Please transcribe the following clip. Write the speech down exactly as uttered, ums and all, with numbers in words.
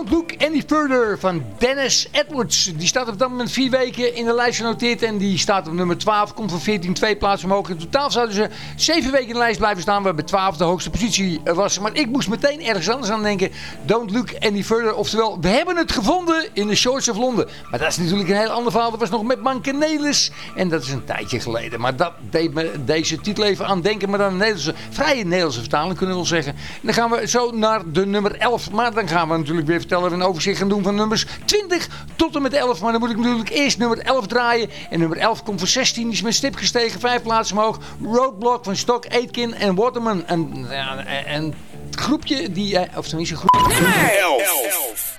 Don't Look Any Further van Dennis Edwards. Die staat op dat moment vier weken in de lijst genoteerd. En die staat op nummer twaalf. Komt van veertien twee plaatsen omhoog. In totaal zouden ze zeven weken in de lijst blijven staan. Waarbij twaalf de hoogste positie was. Maar ik moest meteen ergens anders aan denken. Don't Look Any Further. Oftewel, we hebben het gevonden in de Shores of Londen. Maar dat is natuurlijk een heel ander verhaal. Dat was nog met Mankenelis. En dat is een tijdje geleden. Maar dat deed me deze titel even aan denken. Maar dan een Nederlandse, vrije Nederlandse vertaling kunnen we wel zeggen. En dan gaan we zo naar de nummer elf. Maar dan gaan we natuurlijk weer vertellen. Een overzicht gaan doen van nummers twintig tot en met elf. Maar dan moet ik natuurlijk eerst nummer elf draaien. En nummer elf komt voor zestien. Die is met stip gestegen. Vijf plaatsen omhoog. Roadblock van Stock, Aitken en Waterman. En, en, en het groepje die... Of tenminste een groepje... Nummer elf.